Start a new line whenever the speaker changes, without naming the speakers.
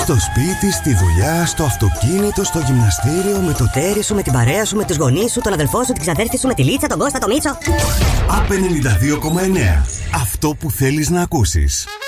Στο σπίτι, στη δουλειά, στο αυτοκίνητο, στο γυμναστήριο, με το τέρι σου, με την παρέα σου, με τους γονείς σου, τον αδελφό σου, την ξαδέρφη σου, με τη Λίτσα, τον Κώστα, τον Μίτσο.
ΑΠ 92,9. Αυτό που θέλεις να ακούσεις.